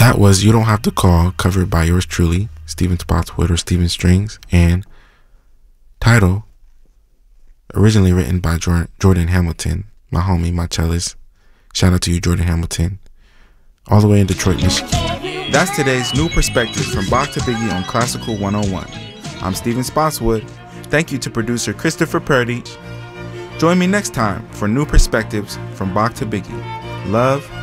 That was You Don't Have to Call, covered by yours truly, Steven Spotswood or Steven Strings, and title, originally written by Jordan Hamilton, my homie, my cellist. Shout out to you, Jordan Hamilton, all the way in Detroit, Michigan. That's today's New Perspectives from Bach to Biggie on Classical 101. I'm Steven Spotswood. Thank you to producer Christopher Purdy. Join me next time for New Perspectives from Bach to Biggie. Love,